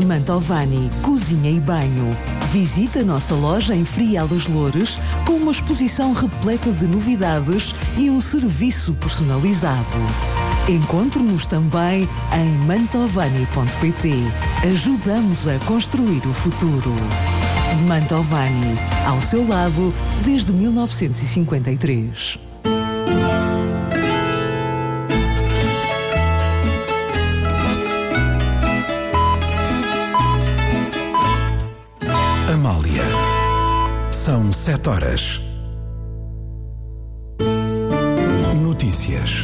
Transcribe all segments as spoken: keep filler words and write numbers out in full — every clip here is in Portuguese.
Mantovani Cozinha e Banho. Visita a nossa loja em Frial das Loures com uma exposição repleta de novidades e um serviço personalizado. Encontre-nos também em mantovani ponto pt. Ajudamos a construir o futuro. Mantovani, ao seu lado desde mil novecentos e cinquenta e três. Amália. São sete horas. Notícias.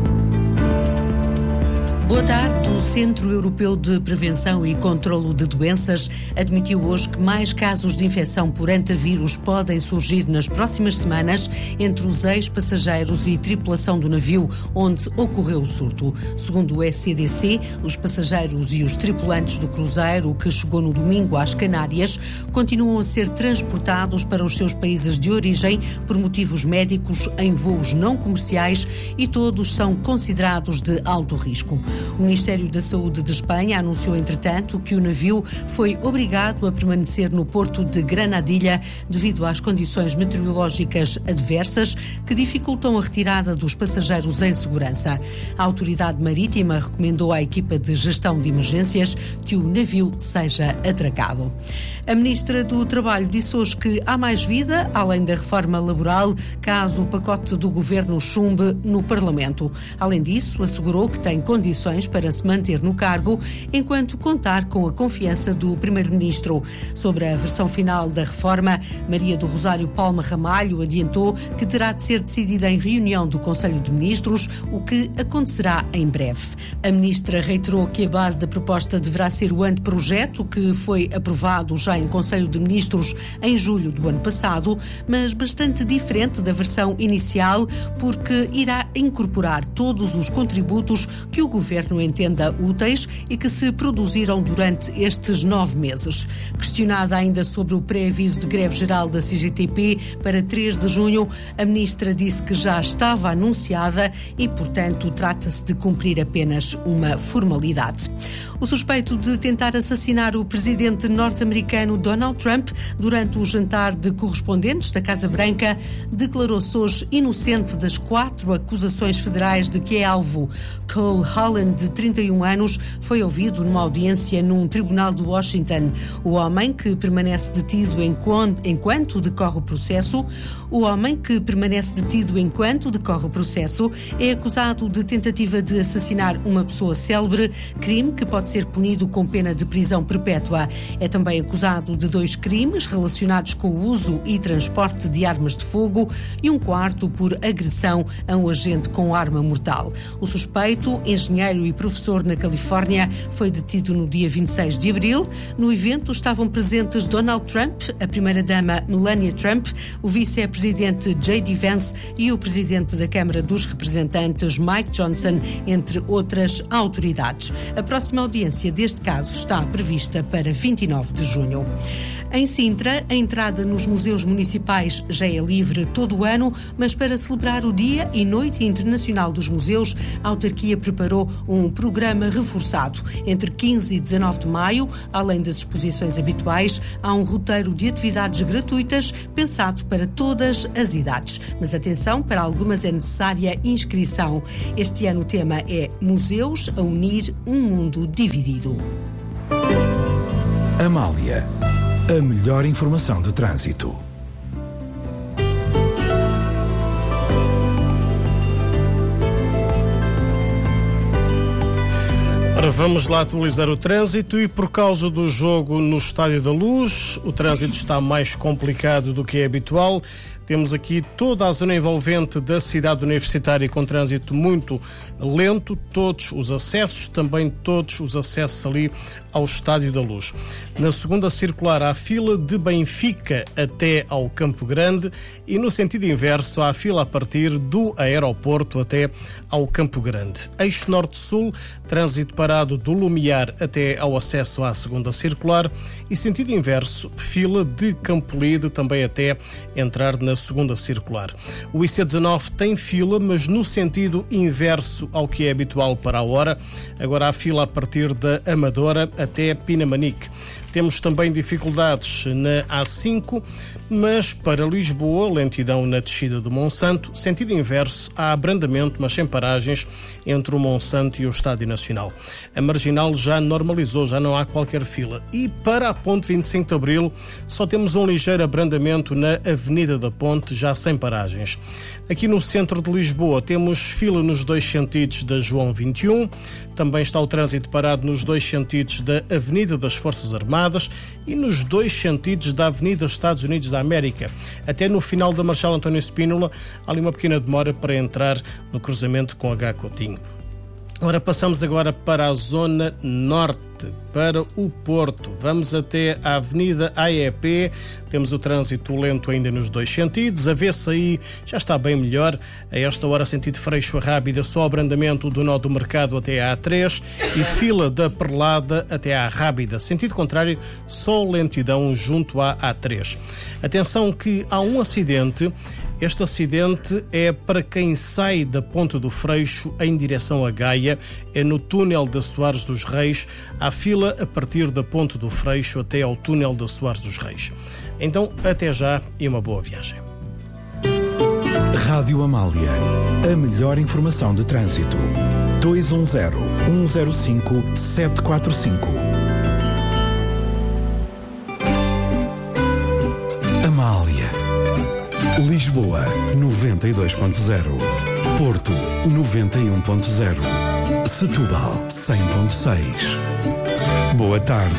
Boa tarde. O Centro Europeu de Prevenção e Controlo de Doenças admitiu hoje que mais casos de infecção por hantavírus podem surgir nas próximas semanas entre os ex-passageiros e tripulação do navio onde ocorreu o surto. Segundo o E C D C, os passageiros e os tripulantes do cruzeiro que chegou no domingo às Canárias continuam a ser transportados para os seus países de origem por motivos médicos em voos não comerciais e todos são considerados de alto risco. O Ministério da Saúde de Espanha anunciou, entretanto, que o navio foi obrigado a permanecer no porto de Granadilha devido às condições meteorológicas adversas que dificultam a retirada dos passageiros em segurança. A autoridade marítima recomendou à equipa de gestão de emergências que o navio seja atracado. A Ministra do Trabalho disse hoje que há mais vida, além da reforma laboral, caso o pacote do Governo chumbe no Parlamento. Além disso, assegurou que tem condições para se manter no cargo enquanto contar com a confiança do Primeiro-Ministro. Sobre a versão final da reforma, Maria do Rosário Palma Ramalho adiantou que terá de ser decidida em reunião do Conselho de Ministros, o que acontecerá em breve. A Ministra reiterou que a base da proposta deverá ser o anteprojeto, que foi aprovado já em Conselho de Ministros em julho do ano passado, mas bastante diferente da versão inicial, porque irá incorporar todos os contributos que o Governo entenda úteis e que se produziram durante estes nove meses. Questionada ainda sobre o pré-aviso de greve geral da C G T P para três de junho, a Ministra disse que já estava anunciada e, portanto, trata-se de cumprir apenas uma formalidade. O suspeito de tentar assassinar o presidente norte-americano Donald Trump durante o jantar de correspondentes da Casa Branca declarou-se hoje inocente das quatro acusações federais de que é alvo. Cole Holland, de trinta e um anos, foi ouvido numa audiência num tribunal de Washington. O homem que permanece detido enquanto decorre o processo, o homem que permanece detido enquanto decorre o processo é acusado de tentativa de assassinar uma pessoa célebre, crime que pode ser punido com pena de prisão perpétua. É também acusado de dois crimes relacionados com o uso e transporte de armas de fogo e um quarto por agressão a um agente com arma mortal. O suspeito, engenheiro e professor na Califórnia, foi detido no dia vinte e seis de abril. No evento estavam presentes Donald Trump, a primeira-dama Melania Trump, o vice-presidente J D Vance e o presidente da Câmara dos Representantes Mike Johnson, entre outras autoridades. A próxima audiência deste caso está prevista para vinte e nove de junho. Em Sintra, a entrada nos museus municipais já é livre todo o ano, mas para celebrar o Dia e Noite Internacional dos Museus, a autarquia preparou um programa reforçado. Entre quinze e dezanove de maio, além das exposições habituais, há um roteiro de atividades gratuitas pensado para todas as idades. Mas atenção, para algumas é necessária inscrição. Este ano o tema é Museus a unir um mundo dividido. Amália. A melhor informação de trânsito. Ora, vamos lá atualizar o trânsito e por causa do jogo no Estádio da Luz, o trânsito está mais complicado do que é habitual. Temos aqui toda a zona envolvente da cidade universitária com trânsito muito lento, todos os acessos, também todos os acessos ali ao Estádio da Luz. Na segunda circular há fila de Benfica até ao Campo Grande e no sentido inverso há fila a partir do aeroporto até ao Campo Grande. Eixo Norte-Sul, trânsito parado do Lumiar até ao acesso à segunda circular e sentido inverso, fila de Campolide também até entrar na segunda circular. O I C dezanove tem fila, mas no sentido inverso ao que é habitual para a hora. Agora há fila a partir da Amadora até Pinamanique. Temos também dificuldades na A cinco, mas para Lisboa, lentidão na descida do Monsanto, sentido inverso, há abrandamento, mas sem paragens entre o Monsanto e o Estádio Nacional. A Marginal já normalizou, já não há qualquer fila. E para a Ponte vinte e cinco de Abril, só temos um ligeiro abrandamento na Avenida da Ponte, já sem paragens. Aqui no centro de Lisboa temos fila nos dois sentidos da João vinte e um, também está o trânsito parado nos dois sentidos da Avenida das Forças Armadas e nos dois sentidos da Avenida Estados Unidos da América. Até no final da Marechal António Spínola, há ali uma pequena demora para entrar no cruzamento com H. Coutinho. Ora, passamos agora para a zona norte, para o Porto. Vamos até a Avenida A E P. Temos o trânsito lento ainda nos dois sentidos. A Vesaí já está bem melhor. A esta hora, sentido Freixo a Rábida, só abrandamento do nó do Mercado até a A três e fila da Perlada até à Rábida. Sentido contrário, só lentidão junto à A três. Atenção que há um acidente. Este acidente é para quem sai da Ponte do Freixo em direção a Gaia. É no túnel da Soares dos Reis. Há fila a partir da Ponte do Freixo até ao túnel da Soares dos Reis. Então, até já e uma boa viagem. Rádio Amália. A melhor informação de trânsito. dois um zero, um zero cinco, sete quatro cinco. Amália. Lisboa, noventa e dois ponto zero. Porto, noventa e um ponto zero. Setúbal, cem ponto seis. Boa tarde.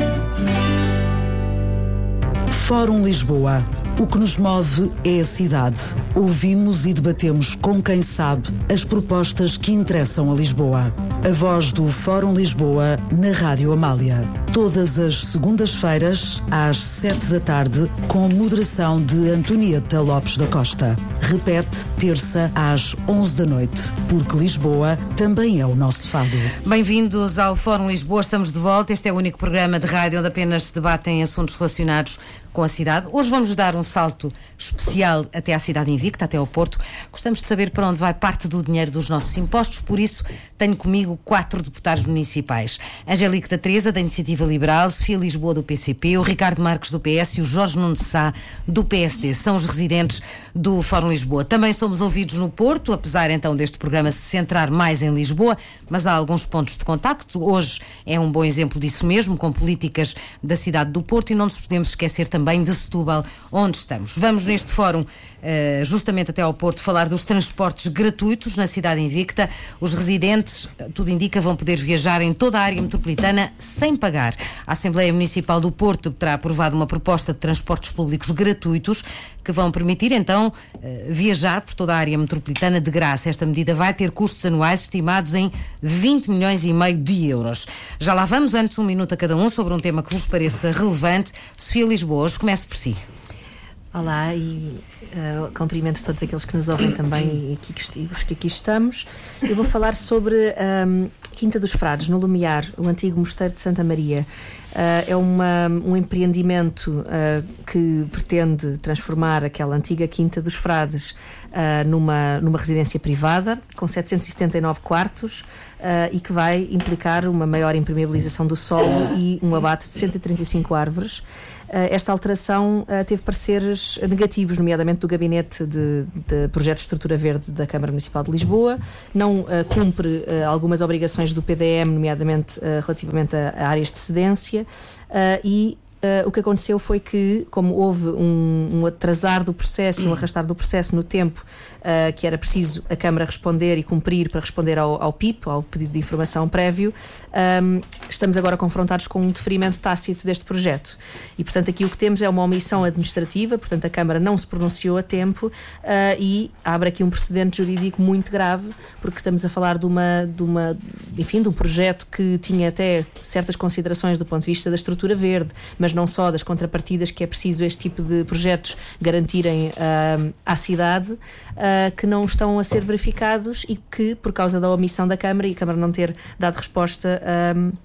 Fórum Lisboa. O que nos move é a cidade. Ouvimos e debatemos com quem sabe as propostas que interessam a Lisboa. A voz do Fórum Lisboa na Rádio Amália. Todas as segundas-feiras, às sete da tarde, com moderação de Antonieta Lopes da Costa. Repete terça às onze da noite, porque Lisboa também é o nosso fado. Bem-vindos ao Fórum Lisboa, estamos de volta. Este é o único programa de rádio onde apenas se debatem assuntos relacionados com a cidade. Hoje vamos dar um salto especial até à cidade invicta, até ao Porto. Gostamos de saber para onde vai parte do dinheiro dos nossos impostos, por isso tenho comigo quatro deputados municipais. Angélica da Teresa, da Iniciativa Liberal, Sofia Lisboa, do P C P, o Ricardo Marques, do P S e o Jorge Nuno Sá, do P S D. São os residentes do Fórum Lisboa. Também somos ouvidos no Porto, apesar então deste programa se centrar mais em Lisboa, mas há alguns pontos de contacto. Hoje é um bom exemplo disso mesmo, com políticas da cidade do Porto, e não nos podemos esquecer também de Setúbal, onde estamos. Vamos neste fórum, uh, justamente até ao Porto, falar dos transportes gratuitos na cidade invicta. Os residentes, tudo indica, vão poder viajar em toda a área metropolitana sem pagar. A Assembleia Municipal do Porto terá aprovado uma proposta de transportes públicos gratuitos que vão permitir, então, uh, viajar por toda a área metropolitana de graça. Esta medida vai ter custos anuais estimados em vinte milhões e meio de euros. Já lá vamos, antes um minuto a cada um, sobre um tema que vos pareça relevante. Sofia Lisboa, hoje comece por si. Olá e uh, cumprimento todos aqueles que nos ouvem também e aqui, os que aqui estamos. Eu vou falar sobre um, Quinta dos Frades, no Lumiar, o antigo mosteiro de Santa Maria. Uh, é uma, um empreendimento uh, que pretende transformar aquela antiga Quinta dos Frades uh, numa, numa residência privada com setecentos e setenta e nove quartos uh, e que vai implicar uma maior impermeabilização do solo e um abate de cento e trinta e cinco árvores. Uh, esta alteração uh, teve pareceres negativos, nomeadamente do Gabinete de, de Projetos de Estrutura Verde da Câmara Municipal de Lisboa. Não uh, cumpre uh, algumas obrigações do P D M, nomeadamente uh, relativamente a, a áreas de cedência, uh, e Uh, o que aconteceu foi que, como houve um, um atrasar do processo e um arrastar do processo no tempo uh, que era preciso a Câmara responder e cumprir para responder ao, ao P I P, ao pedido de informação prévio, um, estamos agora confrontados com um deferimento tácito deste projeto. E, portanto, aqui o que temos é uma omissão administrativa, portanto, a Câmara não se pronunciou a tempo uh, e abre aqui um precedente jurídico muito grave, porque estamos a falar de uma, de uma, enfim, de um projeto que tinha até certas considerações do ponto de vista da estrutura verde, mas não só das contrapartidas que é preciso este tipo de projetos garantirem uh, à cidade, uh, que não estão a ser verificados e que, por causa da omissão da Câmara e a Câmara não ter dado resposta, um,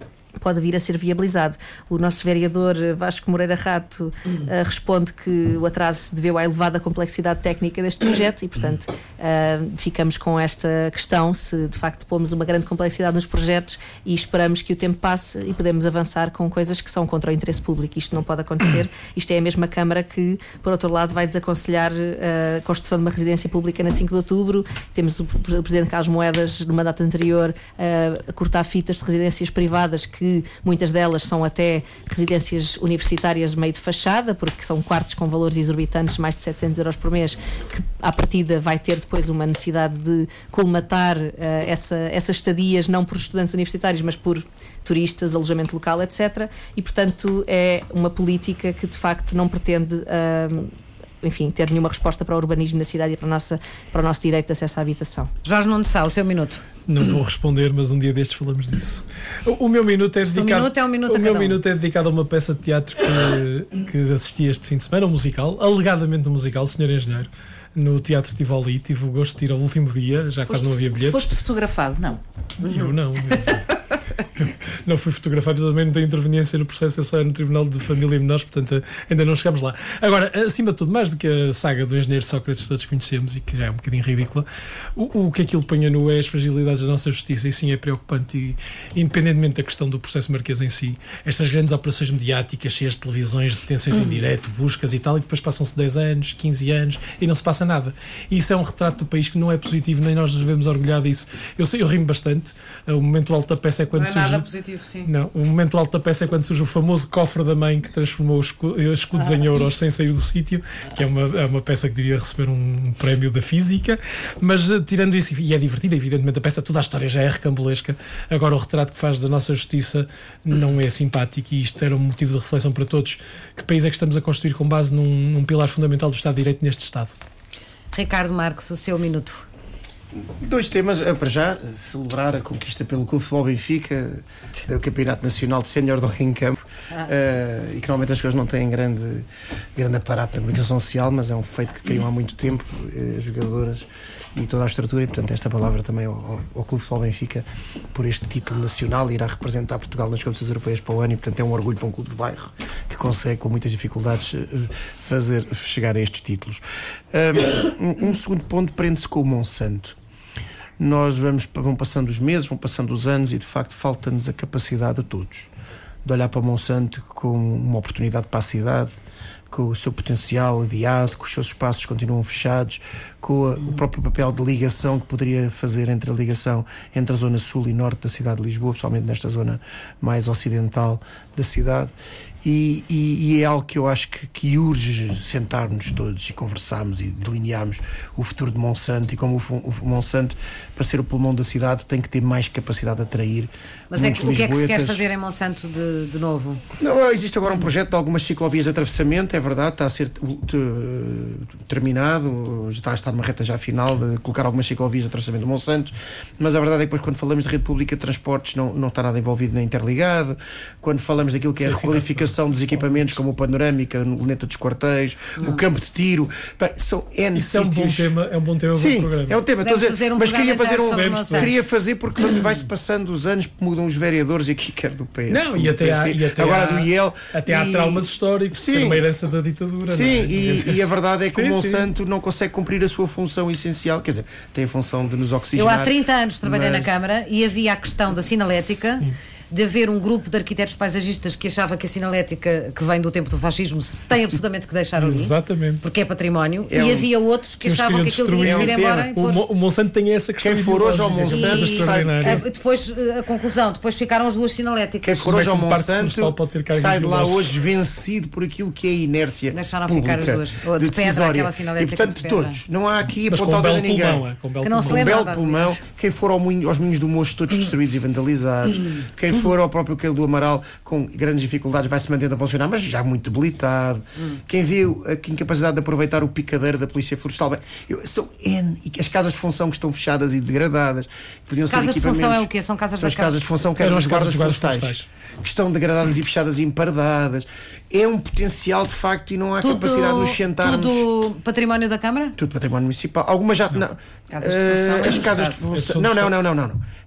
pode vir a ser viabilizado. O nosso vereador Vasco Moreira Rato uh, responde que o atraso se deveu à elevada complexidade técnica deste projeto e, portanto, uh, ficamos com esta questão, se de facto pomos uma grande complexidade nos projetos e esperamos que o tempo passe e podemos avançar com coisas que são contra o interesse público. Isto não pode acontecer. Isto é a mesma Câmara que, por outro lado, vai desaconselhar uh, a construção de uma residência pública na cinco de outubro. Temos o, o Presidente Carlos Moedas, no mandato anterior, uh, a cortar fitas de residências privadas que que muitas delas são até residências universitárias meio de fachada, porque são quartos com valores exorbitantes, mais de setecentos euros por mês, que à partida vai ter depois uma necessidade de colmatar uh, essa, essas estadias, não por estudantes universitários, mas por turistas, alojamento local, etcétera. E, portanto, é uma política que de facto não pretende uh, enfim, ter nenhuma resposta para o urbanismo na cidade e para, a nossa, para o nosso direito de acesso à habitação. Jorge Nuno Sá, o seu minuto. Não vou responder, mas um dia destes falamos disso. O, o meu minuto é dedicado, um minuto é um minuto o a meu cada um. minuto é dedicado a uma peça de teatro que, que assisti este fim de semana, um musical, alegadamente um musical, Senhor Engenheiro, no Teatro Tivoli. Tive o gosto de ir ao último dia, já quase não havia bilhetes. Foste fotografado, não? Eu não. Eu não fui fotografado, eu também não tenho interveniência no processo, eu só era no Tribunal de Família e Menores, portanto ainda não chegamos lá. Agora, acima de tudo, mais do que a saga do engenheiro Sócrates que todos conhecemos e que já é um bocadinho ridícula, o, o que aquilo põe a nu é as fragilidades da nossa justiça, e sim é preocupante. E, independentemente da questão do processo Marquês em si, estas grandes operações mediáticas, cheias de televisões, detenções em direto, buscas e tal, e depois passam-se dez anos, quinze anos e não se passa nada. E isso é um retrato do país que não é positivo, nem nós nos devemos orgulhar disso. Eu sei, eu rimo bastante. O momento alto da peça é quando não é surge... nada positivo, sim. Não, o momento alto da peça é quando surge o famoso cofre da mãe que transformou os escudos ah. em euros sem sair do sítio, que é uma, é uma peça que devia receber um prémio da física, mas tirando isso, e é divertida, evidentemente, a peça, toda a história já é recambulesca. Agora o retrato que faz da nossa justiça não é simpático, e isto era um motivo de reflexão para todos. Que país é que estamos a construir com base num, num pilar fundamental do Estado de Direito neste Estado? Ricardo Marques, o seu minuto. Dois temas. Para já, celebrar a conquista pelo Clube de Futebol Benfica do Campeonato Nacional de Sénior do Rincampo. Ah. Uh, e que normalmente as coisas não têm grande, grande aparato na comunicação social, mas é um feito que criam há muito tempo, uh, jogadoras e toda a estrutura, e portanto esta palavra também ao, ao Clube de Futebol Benfica por este título nacional, irá representar Portugal nas competições europeias para o ano, e portanto é um orgulho para um clube de bairro que consegue com muitas dificuldades fazer chegar a estes títulos. Um, um segundo ponto prende-se com o Monsanto. Nós vamos, vão passando os meses, vão passando os anos, e de facto falta-nos a capacidade a todos de olhar para o Monsanto como uma oportunidade para a cidade, com o seu potencial adiado, com os seus espaços continuam fechados, com a, o próprio papel de ligação que poderia fazer entre a ligação entre a zona sul e norte da cidade de Lisboa, principalmente nesta zona mais ocidental da cidade. E, e, e é algo que eu acho que, que urge sentarmos todos e conversarmos e delinearmos o futuro de Monsanto, e como o, o Monsanto, para ser o pulmão da cidade, tem que ter mais capacidade de atrair. Mas é que, o que é que se quer fazer em Monsanto de, de novo? Não, existe agora um projeto de algumas ciclovias de atravessamento, é verdade, está a ser uh, terminado, já está a estar numa reta já final de colocar algumas ciclovias de atravessamento do Monsanto, mas a verdade é que depois, quando falamos de rede pública de transportes, não, não está nada envolvido nem interligado. Quando falamos daquilo que é a requalificação dos equipamentos, como o panorâmica, a luneta dos quartéis, não. o campo de tiro, bem, são N Isso é um bom tema, é um bom tema. Sim, para o programa. É um tema, estou a dizer, um mas queria fazer um, queria Sim. fazer porque vai-se passando os anos, mudam os vereadores, e aqui quer do P S, não, e até, P S D, há, e até agora há, do I E L, até há e... traumas históricos, de ser uma herança da ditadura. Sim, não é? e, e a verdade é que sim, o Monsanto sim. não consegue cumprir a sua função essencial, quer dizer, tem a função de nos oxigenar. Eu há trinta anos trabalhei mas... na Câmara e havia a questão da sinalética. Sim. De haver um grupo de arquitetos paisagistas que achava que a sinalética, que vem do tempo do fascismo, se tem absolutamente que deixar ali. Exatamente. Porque é património. É e um... havia outros que, que achavam que aquilo tinha que ir embora. E pôr... o, o Monsanto tem essa questão. Quem for hoje ao Monsanto e... sai, depois, a conclusão, depois ficaram as duas sinaléticas. Quem for hoje ao Monsanto sai de lá hoje vencido por aquilo que é a inércia. Deixaram pública, ficar as duas. Ou de, de pedra, aquela sinalética. E portanto, de todos. Não há aqui mas apontada um a ninguém. Pulmão, é, com que não se lembra. Um belo pulmão. Quem for ao moinho, aos moinhos do Mocho, todos destruídos e vandalizados. Quem for ao próprio Queiro do Amaral, com grandes dificuldades, vai se mantendo a funcionar, mas já muito debilitado. Hum. Quem viu a incapacidade de aproveitar o picadeiro da Polícia Florestal, bem, eu, são N, e as casas de função que estão fechadas e degradadas, podiam ser casas de função é o quê? São casas são as casas de função que eram as guardas florestais, florestais, que estão degradadas e fechadas e empardadas. É um potencial de facto, e não há tudo, capacidade de nos sentarmos. Tudo património da Câmara? Tudo património municipal. Algumas já. Não. Casas de função. Uh, as casas de função. Não, não, não, não, não.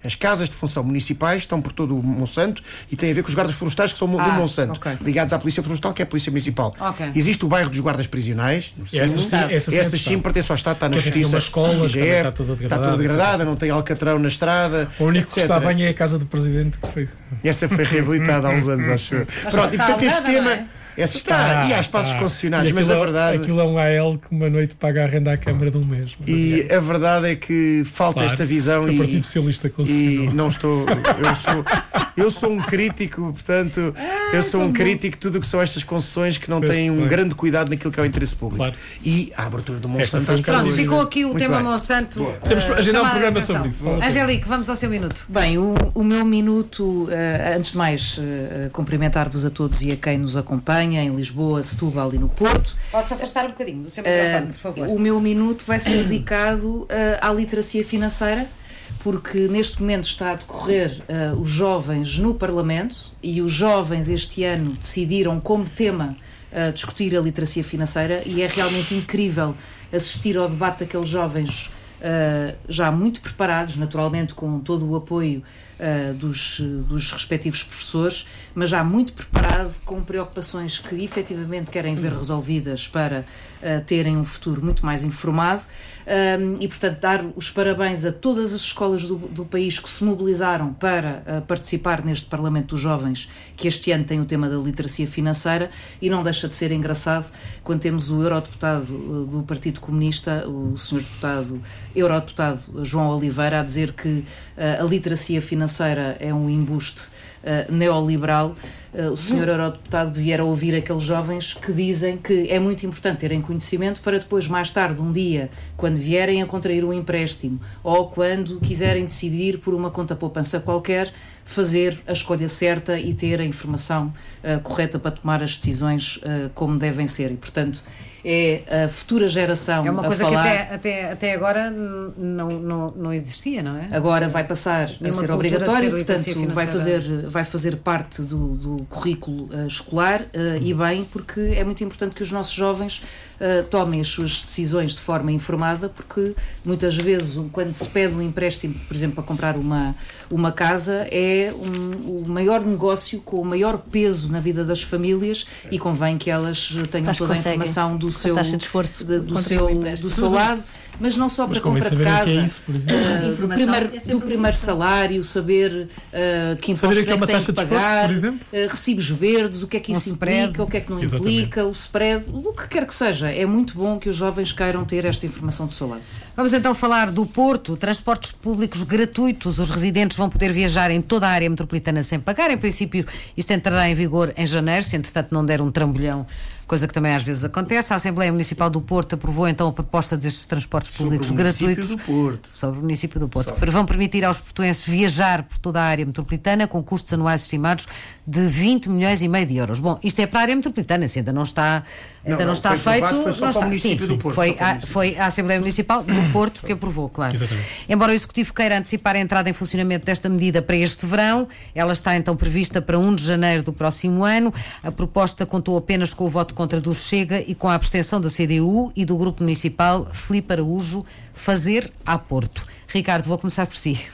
As casas de função municipais estão por todo o Monsanto e têm a ver com os guardas florestais que são Ah, do Monsanto, okay. ligados à Polícia Florestal, que é a Polícia Municipal. Okay. Existe o bairro dos guardas prisionais, no Essa Sino. sim, essa sim, Essa sim pertence ao Estado, está na Que tem Justiça. uma escola, I G também F, está toda degradada, está toda degradada, etcétera. não tem alcatrão na estrada. O único que etcétera. está bem é a casa do Presidente. Que foi... Essa foi reabilitada há uns anos, acho eu. Pronto, e está portanto este alugada, tema. não é? Essa está, e há espaços está. concessionados, E mas aquilo a é- verdade. Aquilo é um A L que uma noite paga a renda à Câmara de um mês. E a verdade é que falta Claro, esta visão o e, Partido Socialista e concessionou. não estou. Eu sou, eu sou um crítico, portanto, eu sou um crítico de tudo o que são estas concessões que não Fez têm um bem. grande cuidado naquilo que é o interesse público. Claro. E a abertura do Esta Monsanto. foi um acho que caso Pronto, faz ficou sentido. aqui o Muito tema bem. Monsanto. Boa. Temos eh, que agendar um chamado a programa atenção. sobre isso. Vamos lá. Angelique, vamos ao seu minuto. Bem, o, o meu minuto, eh, antes de mais, eh, cumprimentar-vos a todos e a quem nos acompanha em Lisboa, Setúbal e no Porto. Pode-se afastar um bocadinho do seu Eh, microfone, por favor. o meu minuto vai ser dedicado eh, à literacia financeira, porque neste momento está a decorrer eh, os jovens no Parlamento e os jovens este ano decidiram como tema eh, discutir a literacia financeira e é realmente incrível assistir ao debate daqueles jovens Uh, já muito preparados, naturalmente com todo o apoio uh, dos, dos respectivos professores, mas já muito preparado, com preocupações que efetivamente querem ver resolvidas para uh, terem um futuro muito mais informado. Um, e portanto dar os parabéns a todas as escolas do, do país que se mobilizaram para uh, participar neste Parlamento dos Jovens, que este ano tem o tema da literacia financeira, e não deixa de ser engraçado quando temos o eurodeputado uh, do Partido Comunista, o senhor deputado eurodeputado João Oliveira, a dizer que uh, a literacia financeira é um embuste uh, neoliberal. Uh, o senhor eurodeputado devia ouvir aqueles jovens que dizem que é muito importante terem conhecimento para depois, mais tarde, um dia, quando vierem a contrair um empréstimo ou quando quiserem decidir por uma conta poupança qualquer, fazer a escolha certa e ter a informação uh, correta para tomar as decisões uh, como devem ser. E, portanto, é a futura geração É uma a coisa falar. que até, até, até agora n- não, não, não existia, não é? Agora vai passar a Nenhuma ser cultura obrigatório, de ter literacia portanto vai financeira. fazer, vai fazer parte do, do currículo uh, escolar uh, e bem, porque é muito importante que os nossos jovens uh, tomem as suas decisões de forma informada, porque muitas vezes quando se pede um empréstimo, por exemplo, para comprar uma, uma casa, é um, o maior negócio com o maior peso na vida das famílias e convém que elas tenham Acho que toda a conseguem, informação do com seu, taxa de esforço, do, do contrair seu, um empréstimo. do seu lado, mas não só Mas para a convém compra de saberem o casa. que é isso, por exemplo. Uh, do Informação primeiro, é sempre do primeiro salário, saber uh, que Saber impostos o é que é uma que tem taxa que de esforço, pagar, por exemplo. uh, recibos verdes, o que é que Um isso spread. implica, o que é que não Exatamente. implica, o spread, o que quer que seja. É muito bom que os jovens queiram ter esta informação do seu lado. Vamos então falar do Porto. Transportes públicos gratuitos. Os residentes vão poder viajar em toda a área metropolitana sem pagar. Em princípio, isto entrará em vigor em janeiro, se entretanto não der um trambolhão, coisa que também às vezes acontece. A Assembleia Municipal do Porto aprovou então a proposta destes transportes públicos Sobre o município gratuitos do Porto. sobre o município do Porto, que vão permitir aos portuenses viajar por toda a área metropolitana com custos anuais estimados de vinte milhões e meio de euros. Bom, isto é para a área metropolitana, se ainda não está, ainda Não, não, não, está foi feito. aprovado, foi só não para o está. município Sim, do Porto, foi só para o a, município. foi a Assembleia Municipal do Porto que aprovou, claro. Exatamente. Embora o Executivo queira antecipar a entrada em funcionamento desta medida para este verão, ela está então prevista para primeiro de janeiro do próximo ano. A proposta contou apenas com o voto contra do Chega e com a abstenção da C D U e do Grupo Municipal Filipe Araújo. Fazer a Porto. Ricardo, vou começar por si.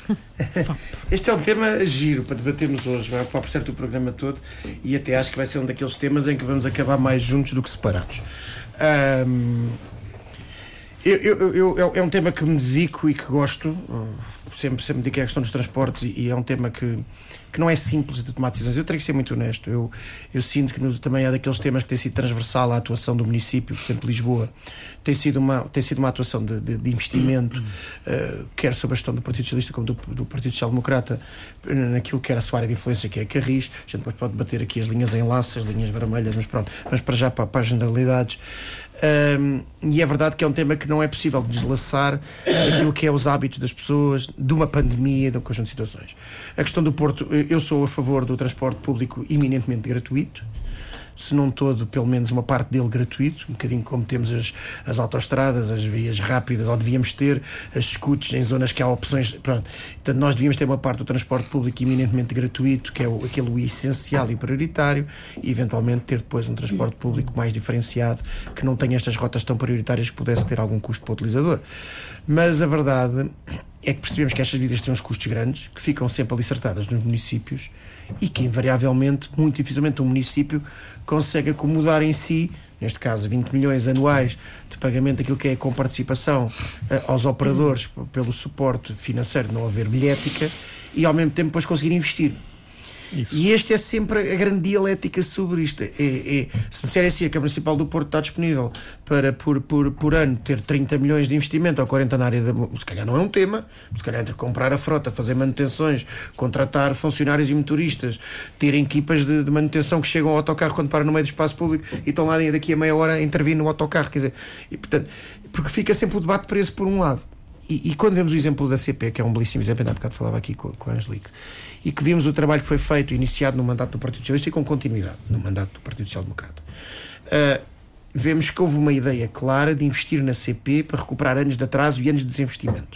Este é um tema giro para debatermos hoje, vai ocupar por certo o programa todo e até acho que vai ser um daqueles temas em que vamos acabar mais juntos do que separados. Ahm, eu, eu, eu- eu- é um tema que me dedico e que gosto, sempre, sempre me dediquei à questão dos transportes e, e é um tema que, que não é simples de tomar decisões. Eu tenho que ser muito honesto. Eu, eu sinto que nos, também é daqueles temas que tem sido transversal à atuação do município, por exemplo, Lisboa. Tem sido uma, tem sido uma atuação de, de, de investimento, uh, quer sob a gestão do Partido Socialista como do, do Partido Social Democrata, naquilo que era a sua área de influência, que é a Carris. A gente depois pode bater aqui as linhas em laço, as linhas vermelhas, mas pronto, vamos para já para, para as generalidades. Um, e é verdade que é um tema que não é possível deslaçar aquilo que é os hábitos das pessoas, de uma pandemia, de um conjunto de situações. A questão do Porto, eu sou a favor do transporte público eminentemente gratuito, se não todo, pelo menos uma parte dele gratuito, um bocadinho como temos as, as autoestradas, as vias rápidas, ou devíamos ter as scooters em zonas que há opções, pronto. Portanto, nós devíamos ter uma parte do transporte público eminentemente gratuito, que é o, aquele o essencial e prioritário, e eventualmente ter depois um transporte público mais diferenciado, que não tenha estas rotas tão prioritárias que pudesse ter algum custo para o utilizador. Mas a verdade é que percebemos que estas medidas têm uns custos grandes, que ficam sempre alicertadas nos municípios e que, invariavelmente, muito dificilmente um município consegue acomodar em si, neste caso vinte milhões anuais de pagamento daquilo que é com participação uh, aos operadores p- pelo suporte financeiro de não haver bilhética e ao mesmo tempo depois conseguir investir. Isso. E este é sempre a grande dialética sobre isto. É, é, se me disserem assim, a Câmara Municipal do Porto está disponível para, por, por, por ano, ter trinta milhões de investimento ou quarenta na área da... Se calhar não é um tema, se calhar entre comprar a frota, fazer manutenções, contratar funcionários e motoristas, ter equipas de, de manutenção que chegam ao autocarro quando param no meio do espaço público e estão lá daqui a meia hora a intervir no autocarro. Quer dizer, e, portanto, porque fica sempre o debate de preço por um lado. E, e quando vemos o exemplo da C P, que é um belíssimo exemplo, ainda há bocado falava aqui com, com a Angelique, e que vimos o trabalho que foi feito, iniciado no mandato do Partido Socialista e com continuidade no mandato do Partido Social Democrata, uh, vemos que houve uma ideia clara de investir na C P para recuperar anos de atraso e anos de desinvestimento.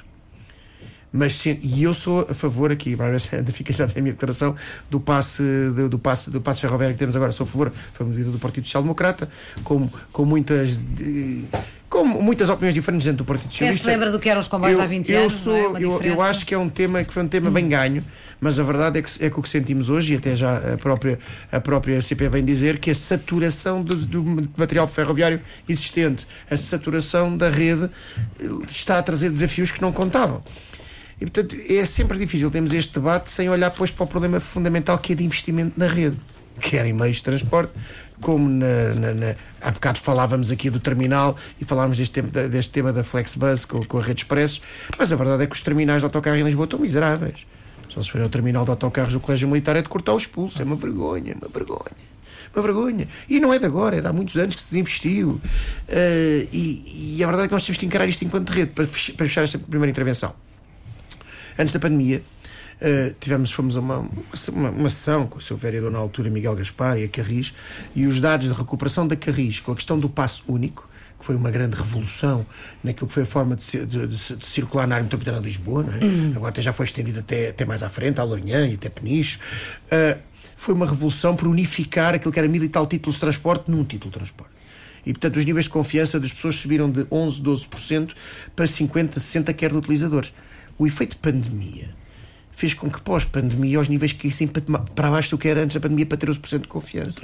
Mas, e eu sou a favor aqui, fica já a minha declaração do passe, do, do, passe, do passe ferroviário que temos agora, sou a favor, foi uma medida do Partido Social Democrata, com, com muitas... De, com muitas opiniões diferentes dentro do Partido Socialista. Quem se lembra do que eram os comboios eu, há vinte eu anos? Sou, não é? eu, eu acho que é um tema que foi um tema hum. bem ganho, mas a verdade é que, é que o que sentimos hoje, e até já a própria, a própria C P vem dizer, que a saturação do, do material ferroviário existente, a saturação da rede, está a trazer desafios que não contavam. E, portanto, é sempre difícil termos este debate sem olhar, pois, para o problema fundamental que é de investimento na rede, quer em meios de transporte, como na, na, na, há bocado falávamos aqui do terminal e falámos deste tema, deste tema da Flexbus com, com a rede Expressos, mas a verdade é que os terminais de autocarro em Lisboa estão miseráveis. Só se for ao terminal de autocarros do Colégio Militar é de cortar os pulsos, é uma vergonha, uma vergonha. Uma vergonha. E não é de agora, é de há muitos anos que se desinvestiu. Uh, e, e a verdade é que nós temos que encarar isto enquanto rede para, para fechar esta primeira intervenção. Antes da pandemia, Uh, tivemos, fomos a uma, uma, uma sessão com o seu vereador na altura, Miguel Gaspar, e a Carris, e os dados de recuperação da Carris, com a questão do passo único, que foi uma grande revolução naquilo que foi a forma de, de, de, de circular na área metropolitana de Lisboa, não é? Uhum. Agora até já foi estendido até, até mais à frente, à Lourinhã e até Peniche. Uh, foi uma revolução por unificar aquilo que era mil e tal títulos de transporte num título de transporte. E, portanto, os níveis de confiança das pessoas subiram de onze, doze por cento para cinquenta, sessenta por cento quer de utilizadores. O efeito de pandemia fez com que pós-pandemia os níveis caíssem para baixo do que era antes da pandemia, para treze por cento de confiança.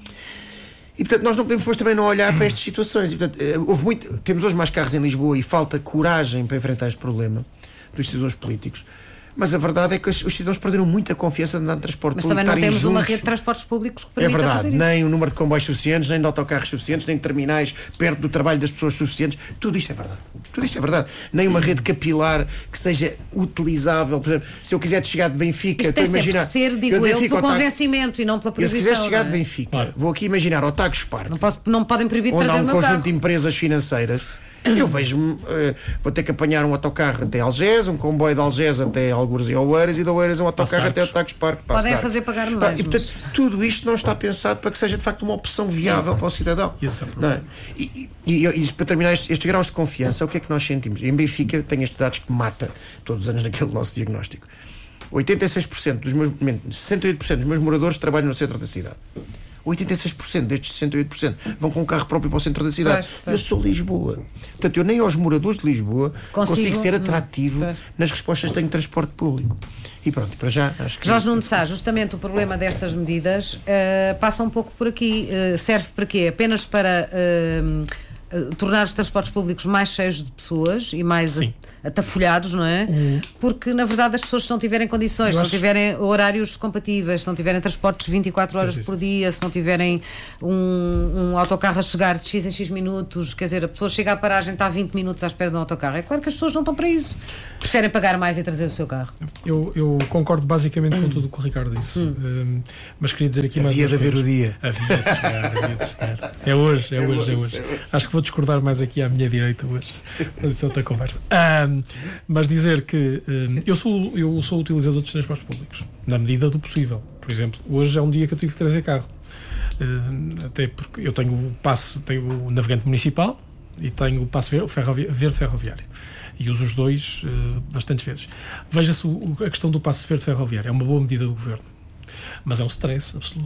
E, portanto, nós não podemos depois também não olhar para estas situações. E, portanto, houve muito, temos hoje mais carros em Lisboa e falta coragem para enfrentar este problema dos decisores políticos. Mas a verdade é que os, os cidadãos perderam muita confiança de andar de transporte Mas público. Mas também não temos juntos. uma rede de transportes públicos que É permita verdade, fazer isso. Nem o número de comboios suficientes, nem de autocarros suficientes, nem de terminais perto do trabalho das pessoas suficientes. Tudo isto é verdade. Tudo isto é verdade. Nem uma rede capilar que seja utilizável. Por exemplo, se eu quiser chegar de Benfica, Isto estou a tem sempre imaginar. que ser, digo eu, eu pelo Otago, convencimento e não pela eu, proibição. se quiser chegar não é? de Benfica, Claro. vou aqui imaginar Otago Spark. Não, posso, não podem proibir de Onde há trazer um o meu conjunto carro. de empresas financeiras. Eu vejo-me, uh, vou ter que apanhar um autocarro até Algés, um comboio de Algés até Algures e Oeiras, e de Oeiras um autocarro até Otago Spark. Podem fazer pagar mais. E, portanto, mas... tudo isto não está pensado para que seja de facto uma opção viável Sim. para o cidadão. Isso é não é? E, e, e, e para terminar estes, estes graus de confiança, o que é que nós sentimos? Em Benfica tem estes dados que mata todos os anos naquele nosso diagnóstico. oitenta e seis por cento dos meus, sessenta e oito por cento dos meus moradores trabalham no centro da cidade. oitenta e seis por cento destes sessenta e oito por cento vão com um carro próprio para o centro da cidade. Pois, pois. Eu sou Lisboa. Portanto, eu nem aos moradores de Lisboa consigo, consigo ser atrativo hum, nas respostas que tenho de transporte público. E pronto, para já acho que... Jorge Nuno Sá, justamente o problema destas medidas uh, passa um pouco por aqui. Uh, serve para quê? Apenas para... Uh, Uh, tornar os transportes públicos mais cheios de pessoas e mais atafolhados, não é? Uhum. Porque, na verdade, as pessoas, se não tiverem condições, se não tiverem horários compatíveis, se não tiverem transportes vinte e quatro horas sim, sim, por dia, se não tiverem um, um autocarro a chegar de X em X minutos, quer dizer, a pessoa chega à paragem, está vinte minutos à espera de um autocarro. É claro que as pessoas não estão para isso. Preferem pagar mais e trazer o seu carro. Eu, eu concordo basicamente com tudo o que o Ricardo disse. Hum. Um, mas queria dizer aqui havia mais de haver o dia. Havia de chegar, havia de chegar. É hoje, é, é hoje, hoje, é hoje. É hoje. Acho que vou discordar mais aqui à minha direita hoje. Mas isso é outra conversa. Um, mas dizer que um, eu, sou, eu sou utilizador dos transportes públicos, na medida do possível. Por exemplo, hoje é um dia que eu tive que trazer carro. Um, até porque eu tenho o passe, tenho o navegante municipal e tenho o passe verde ferroviário. E uso os dois uh, bastantes vezes. Veja-se o, a questão do passe verde ferroviário. É uma boa medida do governo. Mas é um stress absoluto.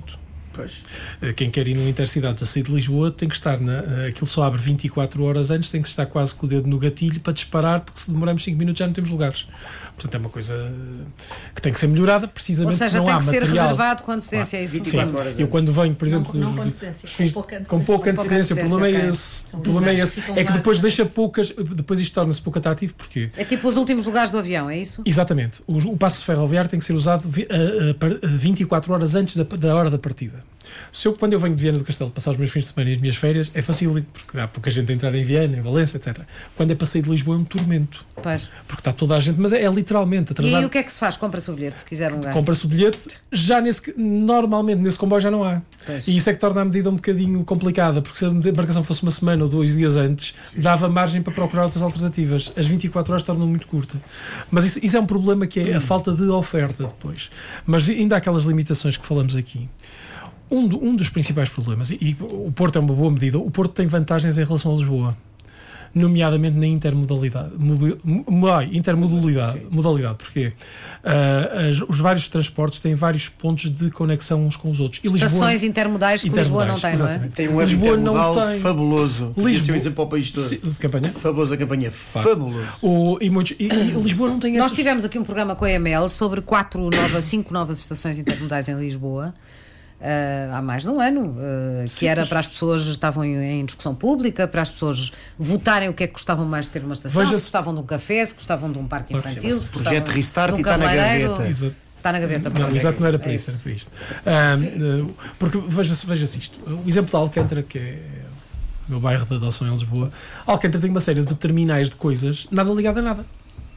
Pois. Quem quer ir no Intercidades a sair de Lisboa tem que estar na, aquilo só abre vinte e quatro horas antes, tem que estar quase com o dedo no gatilho para disparar, porque se demorarmos cinco minutos já não temos lugares. Portanto é uma coisa que tem que ser melhorada, precisamente. Ou seja, não tem há que ser material. reservado com antecedência, é isso? vinte e quatro horas Eu antes. quando venho, por exemplo, Não, não de- com de- antecedência, com fiz- pouca com pouca antecedência. antecedência, o problema é Ok. esse. São O problema é lugares esse. que ficam É que lá, depois não é? deixa poucas, depois isto torna-se pouco atrativo, porque É tipo os últimos lugares do avião, é isso? exatamente, o, o passo ferroviário tem que ser usado vi- a- a par- vinte e quatro horas antes da, da hora da partida. Se eu, quando eu venho de Viana do Castelo passar os meus fins de semana e as minhas férias, é fácil, porque há pouca gente a entrar em Viana, em Valença, etcétera. Quando é passeio de Lisboa é um tormento, Pois. porque está toda a gente, mas é, é literalmente E atrasado. aí o que é que se faz? Compra-se o bilhete, se quiser um lugar. Compra-se o bilhete, já nesse, normalmente nesse comboio já não há. Pois. E isso é que torna a medida um bocadinho complicada, porque se a embarcação fosse uma semana ou dois dias antes, dava margem para procurar outras alternativas. As vinte e quatro horas tornam muito curta. Mas isso, isso é um problema que é a falta de oferta depois. Mas ainda há aquelas limitações que falamos aqui. Um, do, um dos principais problemas, e, e o Porto é uma boa medida, o Porto tem vantagens em relação a Lisboa, nomeadamente na intermodalidade. Mobi- mo- ai, intermodalidade. Modalidade, porque ah, as- os vários transportes têm vários pontos de conexão uns com os outros. E Estações intermodais que Lisboa não tem, não é? exatamente. Tem um hub Lisboa não intermodal tem. fabuloso. Podia ser Lisboa- um exemplo para o país todo. Sim, de campanha. Fabuloso a campanha. Fabuloso. O, e, muitos, e, e Lisboa não tem Nós essas... tivemos aqui um programa com a E M L sobre quatro novas, cinco novas estações intermodais em Lisboa. ah, há mais de um ano, ah, que era para as pessoas que estavam em, em discussão pública, para as pessoas votarem o que é que gostavam mais de ter uma estação, Veja-se- se gostavam de um café, se gostavam de um parque infantil, Chama-se se Projeto gostavam Restart de um e está na cabeleireiro. gaveta. Exato. Está na gaveta. Não, pronto. exato, não era para É isso, era para isto. Ah, ah, porque veja-se veja-se isto. O exemplo de Alcântara, que é o meu bairro de adoção em Lisboa, Alcântara tem uma série de terminais de coisas, nada ligado a nada.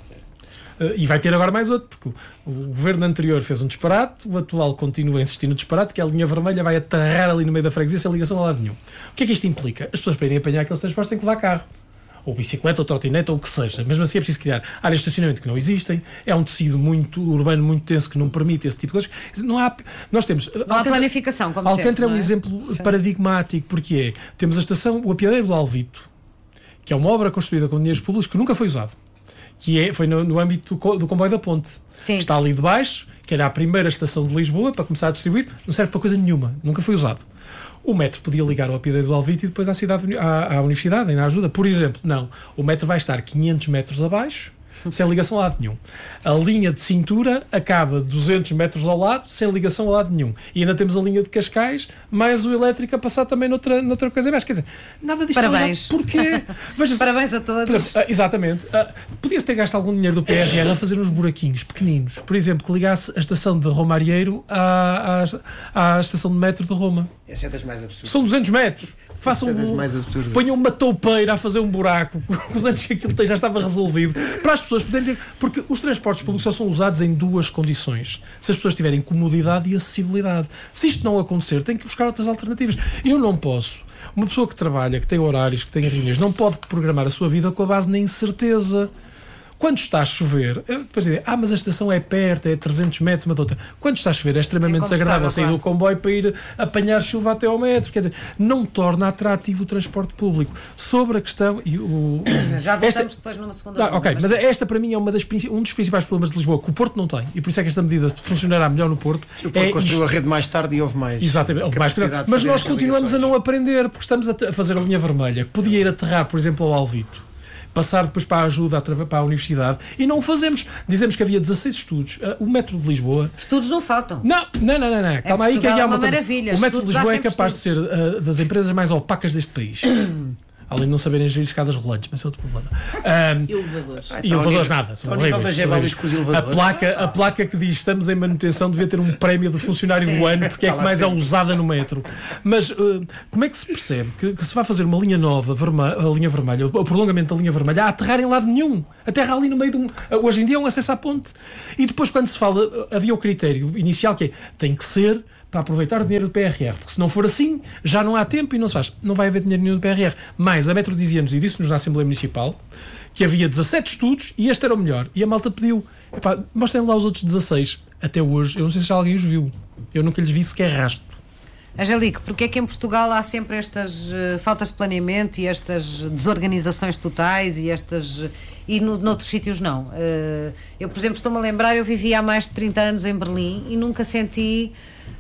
Uh, e vai ter agora mais outro, porque o, o governo anterior fez um disparate, o atual continua a insistir no disparate, que a linha vermelha vai aterrar ali no meio da freguesia sem ligação a lado nenhum. O que é que isto implica? As pessoas para irem apanhar aqueles transportes têm que levar carro, ou bicicleta, ou trotinete, ou o que seja. Mesmo assim é preciso criar áreas de estacionamento que não existem, é um tecido muito urbano, muito tenso, que não permite esse tipo de coisas. Não há, nós temos... Não há planificação, como Alcântara sempre, é um não é? exemplo paradigmático, porque é, temos a estação, o apiadeiro do Alvito, que é uma obra construída com dinheiros públicos que nunca foi usado, que é, foi no, no âmbito do, co- do comboio da ponte. Sim. Está ali debaixo, que era a primeira estação de Lisboa, para começar a distribuir, não serve para coisa nenhuma, nunca foi usado. O metro podia ligar ao apiadeiro do Alvito e depois à, cidade, à, à universidade, ainda ajuda. Por exemplo, não, o metro vai estar quinhentos metros abaixo, sem ligação a lado nenhum. A linha de cintura acaba duzentos metros ao lado, sem ligação a lado nenhum. E ainda temos a linha de Cascais, mais o elétrico a passar também noutra, noutra coisa abaixo. Quer dizer, nada disto Parabéns. é legal. Porquê? Veja-se- Parabéns a por todos. exemplo, ah, exatamente. Ah, Podia-se ter gasto algum dinheiro do P R R a fazer uns buraquinhos pequeninos. Por exemplo, que ligasse a estação de Romarieiro à, à, à estação de metro de Roma. Essa é das mais absurdas. São duzentos metros. Façam Essa é das um, mais absurdas. ponham uma toupeira a fazer um buraco. Os anos que aquilo tem já estava resolvido. Para as pessoas poderem ter. Porque os transportes públicos só são usados em duas condições. Se as pessoas tiverem comodidade e acessibilidade. Se isto não acontecer, tem que buscar outras alternativas. Eu não posso. Uma pessoa que trabalha, que tem horários, que tem reuniões, não pode programar a sua vida com a base na incerteza. Quando está a chover, eu depois dizer, ah, mas a estação é perto, é trezentos metros, uma da outra. Quando está a chover, é extremamente É desagradável sair confortável, do comboio para ir apanhar chuva até ao metro. Quer dizer, não torna atrativo o transporte público. Sobre a questão. E o, Já voltamos esta- depois numa segunda Ah, ronda, ok, mas esta para mim é uma das, princi- um dos principais problemas de Lisboa, que o Porto não tem, e por isso é que esta medida funcionará melhor no Porto. O Porto é construiu isto. a rede mais tarde e houve mais. Exatamente, houve mais capacidade de mas fazer nós estas continuamos a ligações. não aprender, porque estamos a, te- a fazer a linha vermelha, que podia ir aterrar, por exemplo, ao Alvito, passar depois para a ajuda, atra- para a universidade, e não o fazemos. Dizemos que havia dezasseis estudos. Ah, O metro de Lisboa. Estudos não faltam. Não, não, não, não, não. Calma aí que Portugal aí há é uma coisa. maravilha. O metro de Estudos há Lisboa é sempre capaz de ser ah, das empresas mais opacas deste país. Além de não saberem gerir escadas rolantes, mas é outro problema. Ah, Elevadores. Ah, e então, elevadores ao nível- nada, são ao nível horríveis, da Gebalis horríveis. com os A elevadores. placa, a placa que diz estamos em manutenção devia ter um prémio de funcionário do ano, porque é Está que lá mais é sempre. usada no metro. Mas uh, como é que se percebe que, que se vai fazer uma linha nova, verma- a linha vermelha, o prolongamento da linha vermelha, a aterrar em lado nenhum? Aterra ali no meio de um. Hoje em dia é um acesso à ponte. E depois, quando se fala, havia o critério inicial que é tem que ser para aproveitar o dinheiro do P R R, porque se não for assim, já não há tempo e não se faz. Não vai haver dinheiro nenhum do P R R. Mas a Metro dizia-nos, e disse-nos na Assembleia Municipal, que havia dezassete estudos e este era o melhor. E a malta pediu, epá, mostrem lá os outros dezasseis. Até hoje, eu não sei se já alguém os viu. Eu nunca lhes vi sequer rastro. Angelique, porque é que em Portugal há sempre estas uh, faltas de planeamento e estas desorganizações totais e estas uh, e no, noutros sítios não? Uh, eu, por exemplo, estou-me a lembrar, eu vivi há mais de trinta anos em Berlim e nunca senti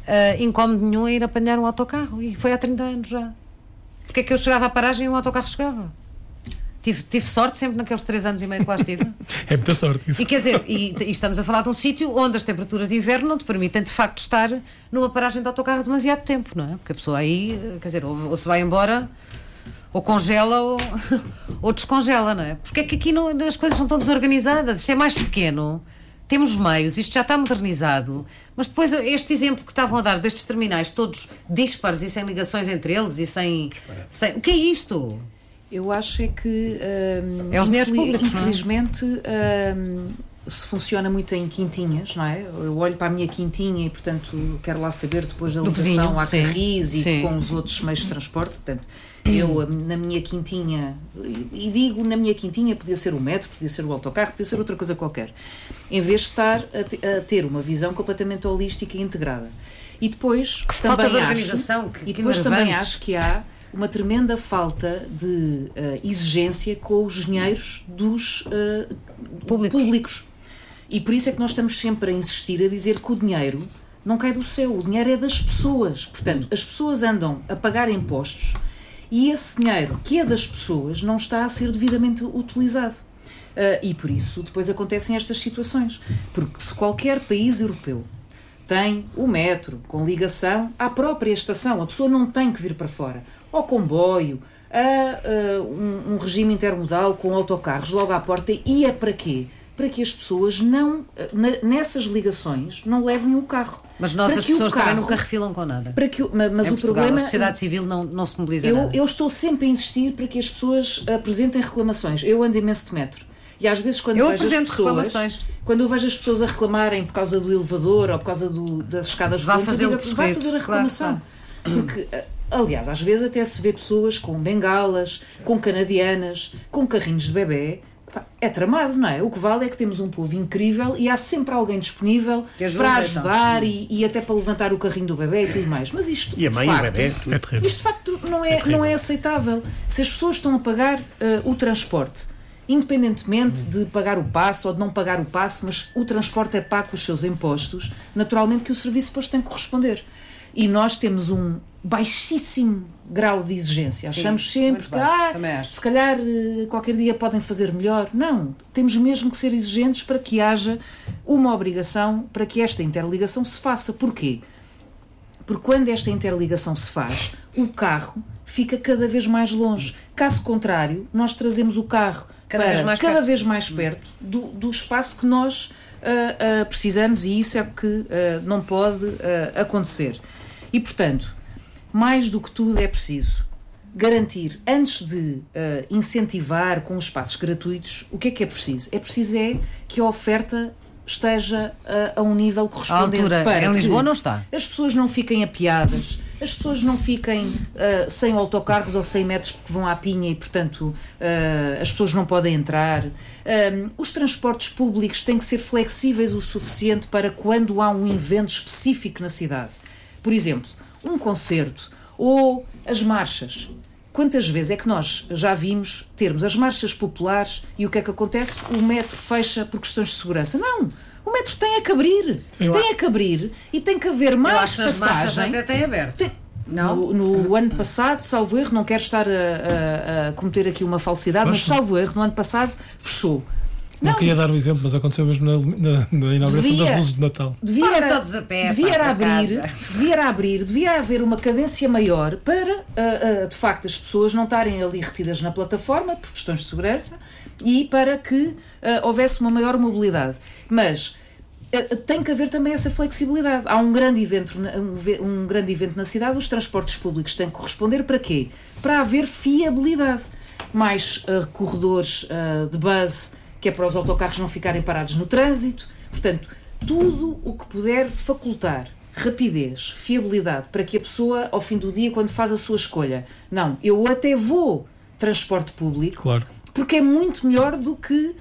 uh, incómodo nenhum em ir apanhar um autocarro. E foi há trinta anos já. Porque é que eu chegava à paragem e um autocarro chegava? Tive, tive sorte sempre naqueles três anos e meio que lá estive. É muita sorte isso. E quer dizer, e, e estamos a falar de um sítio onde as temperaturas de inverno não te permitem de facto estar numa paragem de autocarro demasiado tempo, não é? Porque a pessoa aí, quer dizer, ou, ou se vai embora, ou congela ou, ou descongela, não é? Porque é que aqui não, as coisas são tão desorganizadas, isto é mais pequeno, temos meios, isto já está modernizado, mas depois este exemplo que estavam a dar destes terminais todos dispares e sem ligações entre eles e sem... sem o que é isto? Eu acho é que um, é os dinheiros infeliz, públicos, infelizmente um, se funciona muito em quintinhas, não é? Eu olho para a minha quintinha e portanto quero lá saber depois da ligação à Carris e sim. com os outros meios de transporte, portanto eu na minha quintinha, e digo na minha quintinha, podia ser o metro, podia ser o autocarro, podia ser outra coisa qualquer, em vez de estar a, te, a ter uma visão completamente holística e integrada. E depois que também falta de acho, organização, que, e depois também acho que há uma tremenda falta de uh, exigência com os dinheiros dos uh, públicos. públicos. E por isso é que nós estamos sempre a insistir a dizer que o dinheiro não cai do céu, o dinheiro é das pessoas. Portanto, as pessoas andam a pagar impostos e esse dinheiro que é das pessoas não está a ser devidamente utilizado. Uh, e por isso depois acontecem estas situações. Porque se qualquer país europeu tem o metro com ligação à própria estação, a pessoa não tem que vir para fora, ao comboio, a, a um, um regime intermodal com autocarros logo à porta, e é para quê? Para que as pessoas não, na, nessas ligações, não levem o carro. Mas nós para as pessoas carro, também nunca refilam com nada. Para que, mas em o Portugal, problema, a sociedade civil não, não se mobiliza eu, nada. Eu estou sempre a insistir para que as pessoas apresentem reclamações. Eu ando imenso de metro. E às vezes quando eu vejo as pessoas, reclamações. quando eu vejo as pessoas a reclamarem por causa do elevador ou por causa do, das escadas vai rolantes, fazer, eu digo, vai fazer a reclamação. Claro, claro. Porque, aliás, às vezes até se vê pessoas com bengalas, com canadianas, com carrinhos de bebê. É tramado, não é? O que vale é que temos um povo incrível e há sempre alguém disponível para ajudar e, e até para levantar o carrinho do bebê e tudo mais. Mas isto, e a mãe, de o facto, bebê, tudo. Isto de facto não é, é não é aceitável. Se as pessoas estão a pagar uh, o transporte, independentemente de pagar o passe ou de não pagar o passe, mas o transporte é pago com os seus impostos, naturalmente que o serviço depois tem que corresponder. E nós temos um baixíssimo grau de exigência. Sim, achamos sempre que ah, se calhar qualquer dia podem fazer melhor. Não, temos mesmo que ser exigentes para que haja uma obrigação para que esta interligação se faça. Porquê? Porque quando esta interligação se faz, o carro fica cada vez mais longe. Caso contrário, nós trazemos o carro cada, para, vez, mais cada vez mais perto do, do espaço que nós uh, uh, precisamos, e isso é o que uh, não pode uh, acontecer. E, portanto, mais do que tudo é preciso garantir, antes de uh, incentivar com os espaços gratuitos, o que é que é preciso? É preciso é que a oferta esteja uh, a um nível correspondente. À altura, para em Lisboa não está. As pessoas não fiquem apiadas, as pessoas não fiquem uh, sem autocarros ou sem metros porque vão à pinha e, portanto, uh, as pessoas não podem entrar. Um, os transportes públicos têm que ser flexíveis o suficiente para quando há um evento específico na cidade. Por exemplo, um concerto ou as marchas. Quantas vezes é que nós já vimos termos as marchas populares e o que é que acontece? O metro fecha por questões de segurança. Não! O metro tem a que abrir. Eu tem a que abrir e tem que haver mais eu acho passagem. Que as marchas até têm aberto. Tem... Não? No, no ano passado, salvo erro, não quero estar a, a, a cometer aqui uma falsidade, Faz mas salvo erro, no ano passado fechou. Não, não queria dar um exemplo, mas aconteceu mesmo na, na, na inauguração devia, das luzes de Natal. Devia era, todos a pé, devia era abrir, devia abrir, devia haver uma cadência maior para, uh, uh, de facto, as pessoas não estarem ali retidas na plataforma por questões de segurança e para que uh, houvesse uma maior mobilidade. Mas uh, tem que haver também essa flexibilidade. Há um grande evento, um, um grande evento na cidade, os transportes públicos têm que corresponder para quê? Para haver fiabilidade. Mais uh, corredores uh, de base, que é para os autocarros não ficarem parados no trânsito. Portanto, tudo o que puder facultar rapidez, fiabilidade, para que a pessoa, ao fim do dia, quando faz a sua escolha, não, eu até vou transporte público, claro, porque é muito melhor do que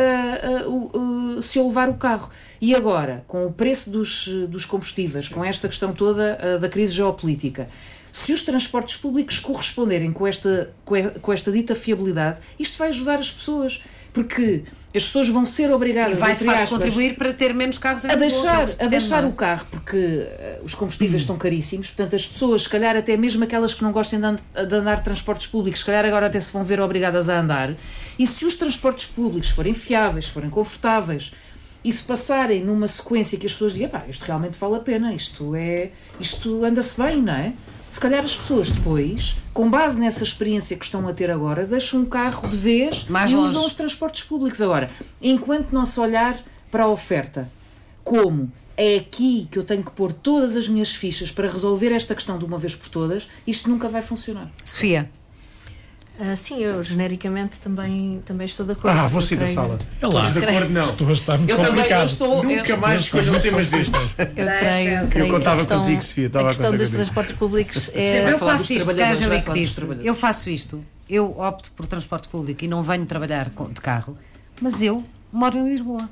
uh, uh, uh, se eu levar o carro. E agora, com o preço dos, dos combustíveis, com esta questão toda uh, da crise geopolítica, se os transportes públicos corresponderem com esta, com esta dita fiabilidade, isto vai ajudar as pessoas. Porque As pessoas vão ser obrigadas e vai, de entre facto, aspas, contribuir para ter menos carros em a Lisboa, deixar, a deixar o carro, porque uh, os combustíveis estão caríssimos, portanto as pessoas, se calhar até mesmo aquelas que não gostem de, and de andar de transportes públicos, se calhar agora até se vão ver obrigadas a andar, e se os transportes públicos forem fiáveis, forem confortáveis, e se passarem numa sequência que as pessoas digam, pá, isto realmente vale a pena, isto é, isto anda-se bem, não é? Se calhar as pessoas depois, com base nessa experiência que estão a ter agora, deixam o carro de vez mais e longe. usam os transportes públicos. Agora, enquanto não se olhar para a oferta como é aqui que eu tenho que pôr todas as minhas fichas para resolver esta questão de uma vez por todas, isto nunca vai funcionar. Sofia? Uh, sim, eu genericamente também, também estou de acordo. Ah, vou sair da creio... sala. É lá. De acordo, não. Estou a estar muito Eu também eu complicado. estou. Nunca eu, mais escolham temas destes. Eu creio, creio Eu contava que a questão, contigo, Sofia. Estava a a questão contar dos contigo. transportes públicos Sim, é... eu falar faço dos isto, que a trabalhadores, vai Angélica falar dos disse. trabalhadores. Eu faço isto. Eu opto por transporte público e não venho trabalhar com- de carro, mas eu moro em Lisboa.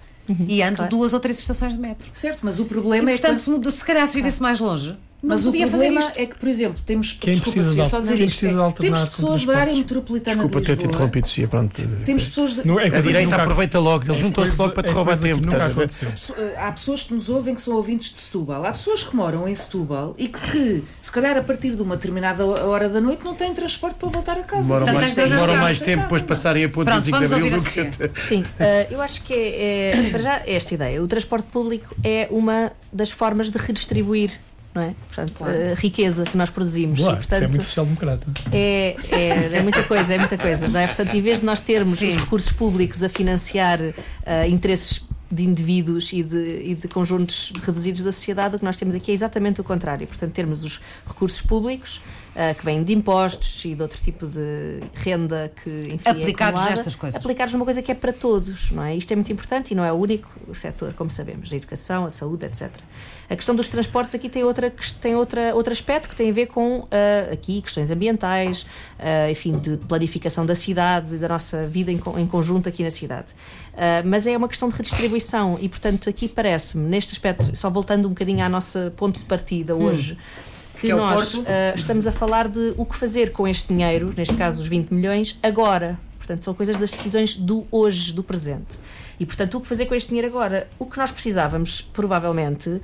E ando claro. duas ou três estações de metro. certo, mas o E, problema é que... portanto, se, muda- se calhar se vivesse mais longe, não Mas o podia fazer problema isto. é que, por exemplo, temos, Quem desculpa, precisa Sofia, de só al- dizer quem isto, precisa de é, alternar temos com pessoas da área transportes? metropolitana Desculpa de ter te Lisboa, interrompido, Sofia. Pronto. temos pessoas de, Não, é A coisa que direita nunca- aproveita logo. Eles é juntam-se coisa- logo para te é roubar coisa que tempo. nunca Estás a ver? aconteceu. há pessoas que nos ouvem que são ouvintes de Setúbal. Há pessoas que moram em Setúbal e que, que, se calhar, a partir de uma determinada hora da noite não têm transporte para voltar a casa. Demoram Portanto, mais, tens dois demoram carros, mais tempo depois de passarem a ponto Pronto, vinte e cinco de vamos Abril ouvir a do que... Sim, uh, eu acho que é, é, para já, esta ideia. O transporte público é uma das formas de redistribuir, não é? Portanto, Claro. a riqueza que nós produzimos. Boa, E, isso é portanto, muito social-democrata. é, é, é muita coisa, é muita coisa, não é? Portanto, em vez de nós termos Sim. os recursos públicos a financiar uh, interesses de indivíduos e de, e de conjuntos reduzidos da sociedade, o que nós temos aqui é exatamente o contrário. Portanto, termos os recursos públicos uh, que vêm de impostos e de outro tipo de renda que, enfim, é Aplicados acumulada, nestas coisas. aplicados numa coisa que é para todos, não é? Isto é muito importante e não é o único setor, como sabemos, da educação, a saúde, etcétera. A questão dos transportes aqui tem, outra, tem outra, outro aspecto que tem a ver com uh, aqui questões ambientais, uh, enfim, de planificação da cidade e da nossa vida em, em conjunto aqui na cidade. Uh, mas é uma questão de redistribuição e, portanto, aqui parece-me, neste aspecto, só voltando um bocadinho ao nosso ponto de partida hoje, hum. que, Que é o nós Porto. uh, estamos a falar de o que fazer com este dinheiro, neste caso os vinte milhões, agora. Portanto, são coisas das decisões do hoje, do presente. E, portanto, o que fazer com este dinheiro agora? O que nós precisávamos, provavelmente,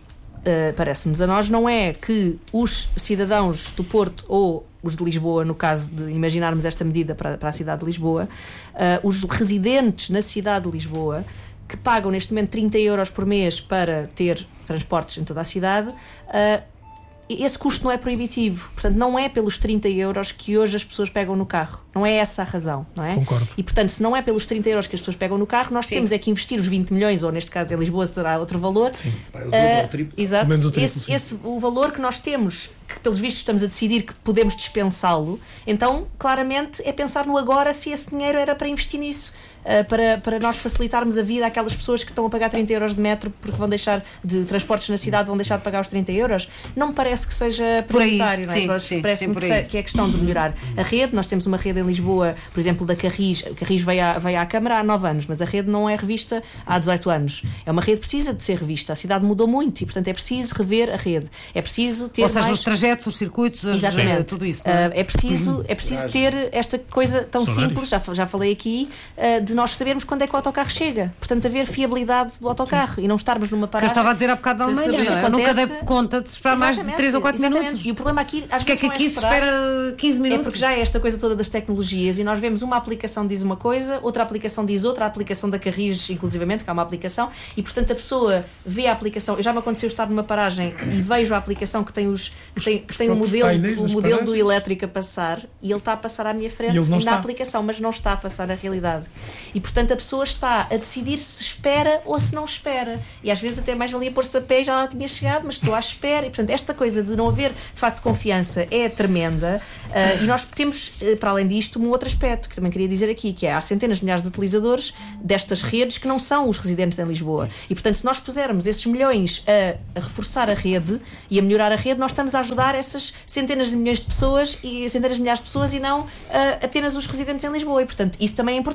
Uh, parece-nos a nós, não é que os cidadãos do Porto ou os de Lisboa, no caso de imaginarmos esta medida para, para a cidade de Lisboa, uh, os residentes na cidade de Lisboa, que pagam neste momento trinta euros por mês para ter transportes em toda a cidade, uh, esse custo não é proibitivo. Portanto, não é pelos trinta euros que hoje as pessoas pegam no carro. Não é essa a razão, não é? Concordo. E, portanto, se não é pelos trinta euros que as pessoas pegam no carro, nós Sim. temos é que investir os vinte milhões, ou neste caso em Lisboa será outro valor. Sim. Pá, eu dou Ah, ao triplo. exato. Pelo menos o triplo, esse, sim. esse, o valor que nós temos, que pelos vistos estamos a decidir que podemos dispensá-lo, então claramente é pensar no agora se esse dinheiro era para investir nisso, ah, para, para nós facilitarmos a vida àquelas pessoas que estão a pagar trinta euros de metro porque vão deixar de transportes na cidade, vão deixar de pagar os trinta euros. Não me parece que seja Por aí, prioritário, não é? sim, Parece- sim, Parece-me sim, por que, aí. se- que é questão de melhorar a rede. Nós temos uma rede em Lisboa, por exemplo, da Carris. A Carris veio à, veio à Câmara há nove anos, mas a rede não é revista há dezoito anos. É uma rede que precisa de ser revista. A cidade mudou muito e, portanto, é preciso rever a rede. É preciso ter Ou seja, mais... os trajetos, os circuitos, as- Exatamente. tudo isso. Não é? Uh, é preciso, é preciso ter esta coisa tão Os horários. simples, já, fa- já falei aqui, uh, de nós sabermos quando é que o autocarro chega. Portanto, haver fiabilidade do autocarro e não estarmos numa Que eu paragem. estava a dizer há bocado da Sim, Alemanha, sim, não é? Eu acontece- nunca dei conta de esperar mais de Exatamente, três ou quatro exatamente. minutos. E o problema aqui, às Porque é vezes, que não aqui se esperar. espera quinze É minutos. porque já é esta coisa toda das tecnologias e nós vemos uma aplicação diz uma coisa, outra aplicação diz outra, a aplicação da Carris, inclusivamente, que há uma aplicação, e portanto a pessoa vê a aplicação. Eu já me aconteceu estar numa paragem e vejo a aplicação que tem, os, que tem, que tem o próprios modelo, painéis o das modelo do paragens. elétrico a passar e ele está a passar à minha E frente ele não na está. aplicação, mas não está a passar na realidade. E portanto a pessoa está a decidir se espera ou se não espera. E às vezes até mais valia pôr-se a pé e já lá tinha chegado, mas estou à espera. E portanto esta coisa de não haver de facto confiança é tremenda. Uh, e nós temos, uh, para além disto, um outro aspecto que também queria dizer aqui, que é há centenas de milhares de utilizadores destas redes que não são os residentes em Lisboa. E portanto, se nós pusermos esses milhões a, a reforçar a rede e a melhorar a rede, nós estamos a ajudar essas centenas de milhões de pessoas e centenas de milhares de pessoas e não uh, apenas os residentes em Lisboa. E portanto, isso também é importante. É com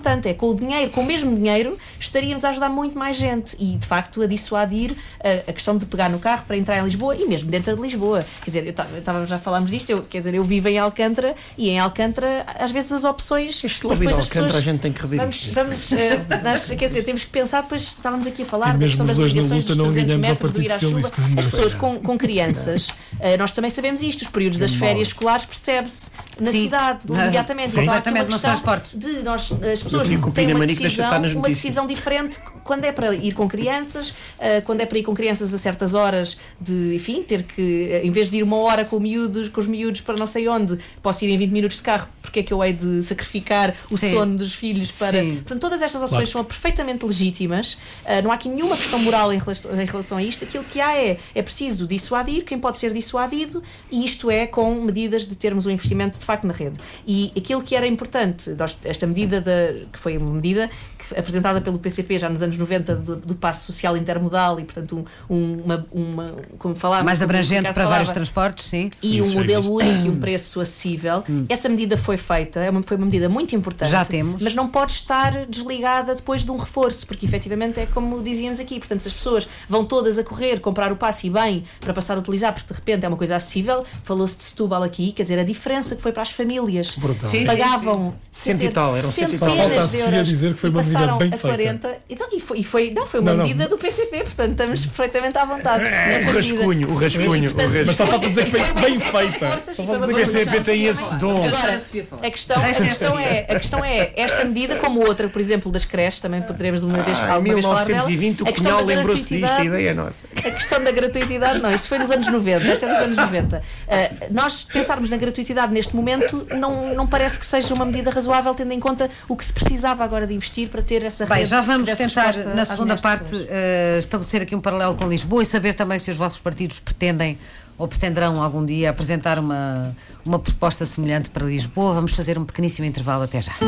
o dinheiro, com o mesmo dinheiro, estaríamos a ajudar muito mais gente e, de facto, a dissuadir a, a questão de pegar no carro para entrar em Lisboa e mesmo dentro de Lisboa. Quer dizer, eu estava, já falámos disto, eu, quer dizer, eu vivo em Alcântara e em Alcântara, às vezes, as opções... Este lobby de Alcântara pessoas, a gente tem que rever vamos, isto. Vamos, uh, nós, quer dizer, temos que pensar, depois estávamos aqui a falar e da questão das ligações dos trezentos metros metros do ir à chuva. As pessoas com, com crianças, uh, nós também sabemos isto, os períodos das férias escolares percebe-se na Sim. cidade, imediatamente. Sim. Então, Completamente nos transportes. De nós, as pessoas fico têm Pina uma Manique deixa decisão, estar nas uma notícias. decisão diferente quando é para ir com crianças, uh, quando é para ir com crianças a certas horas de, enfim, ter que, uh, em vez de ir uma hora com, miúdos, com os miúdos para não sei onde, posso ir em vinte minutos de carro, porque é que eu hei de sacrificar o Sim. sono dos filhos para... Sim. Portanto, todas estas opções Claro. são perfeitamente legítimas, uh, não há aqui nenhuma questão moral em relação, em relação a isto. Aquilo que há é, é preciso dissuadir quem pode ser dissuadido, e isto é com medidas de termos um investimento de facto na rede. E aquilo que era importante, esta medida, da, que foi uma medida que, apresentada pelo P C P já nos anos noventa, do, do passo social intermodal e, portanto, um, uma, uma, como falávamos... Mais abrangente para falava, vários transportes, sim. e Isso um modelo existe. único e um preço acessível. Hum. Essa medida foi feita, é uma, foi uma medida muito importante. Já temos. Mas não pode estar desligada depois de um reforço, porque efetivamente é como dizíamos aqui, portanto, se as pessoas vão todas a correr, comprar o passe e bem, para passar a utilizar, porque de repente é uma coisa acessível. Falou-se de Setúbal aqui, quer dizer, a diferença que foi para as famílias. Brutal. Sim, Pagavam Cento e tal, eram cento e tal. Só falta a centenas de Sofia euros dizer que foi e uma medida passaram bem a feita. quarenta. Então, e, foi, e foi, não, foi uma Não, não. medida do P C P, portanto, estamos perfeitamente à vontade. nessa O rascunho, medida. o rascunho, E, o portanto, rascunho. Mas só falta dizer que foi bem feita. forças, Só e foi falta uma dizer O P C P tem esse dom. Agora, a Sofia falar. a questão, a, questão é, a questão é, esta medida, como outra, por exemplo, das creches, também poderemos de uma vez, Ah, em alguma vez falar dela. mil novecentos e vinte o A questão Cunhal da lembrou-se disto, a gratuitidade- ideia é nossa. A questão da gratuitidade, não, isto foi nos anos noventa, esta é dos anos noventa. Uh, nós pensarmos na gratuitidade neste momento não, não parece que seja uma medida razoável, tendo em conta o que se precisava agora de investir para ter essa rede. Bem, já vamos que desse tentar, resposta na às segunda milhares de parte, pessoas. uh, estabelecer aqui um paralelo com Lisboa e saber também se os vossos partidos pretendem ou pretenderão algum dia apresentar uma, uma proposta semelhante para Lisboa. Vamos fazer um pequeníssimo intervalo. Até já.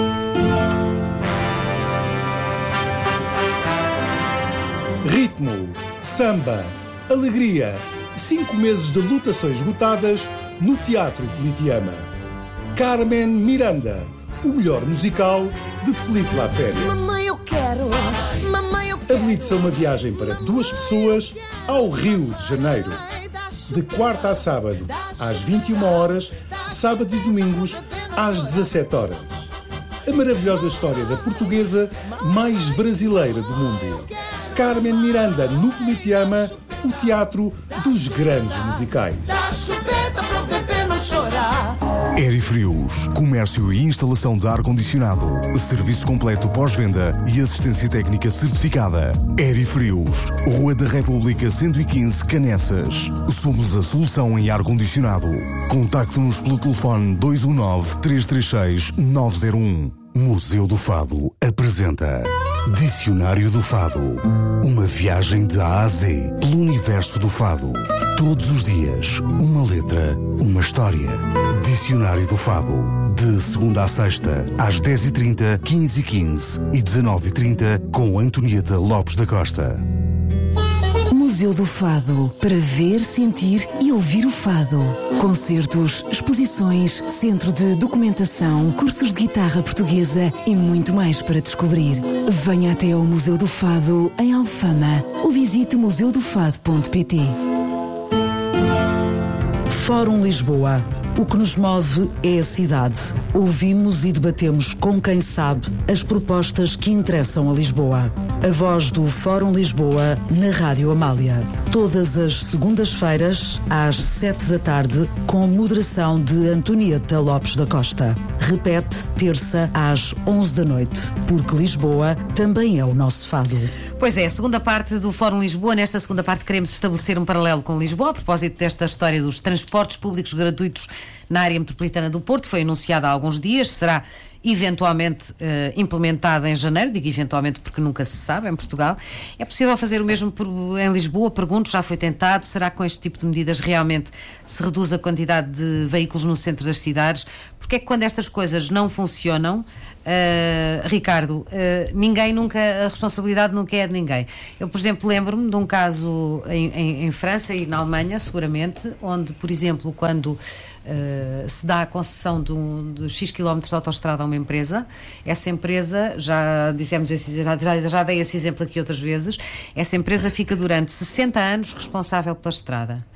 Ritmo, samba, alegria. Cinco meses de lutações esgotadas no Teatro Politeama. Carmen Miranda, o melhor musical de Filipe Laférica. Mamãe, eu quero. Mamãe, eu quero. Habilite-se a uma viagem para duas pessoas ao Rio de Janeiro. De quarta a sábado, às vinte e uma horas, sábados e domingos, às dezassete horas. A maravilhosa história da portuguesa mais brasileira do mundo. Carmen Miranda, no Politeama, o teatro dos grandes musicais. Dá chupeta pro bebê não chorar. Aerifrios, comércio e instalação de ar-condicionado, serviço completo pós-venda e assistência técnica certificada. Aerifrios, Rua da República cento e quinze, Canessas. Somos a solução em ar-condicionado. Contacte-nos pelo telefone dois um nove, três três seis, nove zero um. Museu do Fado apresenta Dicionário do Fado. Uma viagem de A a Z pelo universo do fado. Todos os dias, uma letra, uma história. Dicionário do Fado. De segunda a sexta, às dez e trinta, quinze e quinze e dezenove e trinta, com Antonieta Lopes da Costa. Museu do Fado, para ver, sentir e ouvir o fado. Concertos, exposições, centro de documentação, cursos de guitarra portuguesa e muito mais para descobrir. Venha até ao Museu do Fado, em Alfama, ou visite museu do fado ponto pt. Fórum Lisboa. O que nos move é a cidade. Ouvimos e debatemos com quem sabe as propostas que interessam a Lisboa. A voz do Fórum Lisboa na Rádio Amália. Todas as segundas-feiras, às sete da tarde, com moderação de Antonieta Lopes da Costa. Repete terça às onze da noite, porque Lisboa também é o nosso fado. Pois é, a segunda parte do Fórum Lisboa. Nesta segunda parte queremos estabelecer um paralelo com Lisboa, a propósito desta história dos transportes públicos gratuitos na área metropolitana do Porto. Foi anunciada há alguns dias, será eventualmente uh, implementada em janeiro. Digo eventualmente porque nunca se sabe em Portugal. É possível fazer o mesmo por, em Lisboa? Pergunto, já foi tentado. Será que com este tipo de medidas realmente se reduz a quantidade de veículos no centro das cidades? Porque é que quando estas coisas não funcionam, uh, Ricardo, uh, ninguém nunca, a responsabilidade nunca é de ninguém. Eu, por exemplo, lembro-me de um caso em, em, em França e na Alemanha, seguramente, onde, por exemplo, quando uh, se dá a concessão de, um, de X quilómetros de autoestrada a uma empresa, essa empresa, já dissemos esse, já, já, já dei esse exemplo aqui outras vezes, essa empresa fica durante sessenta anos responsável pela estrada.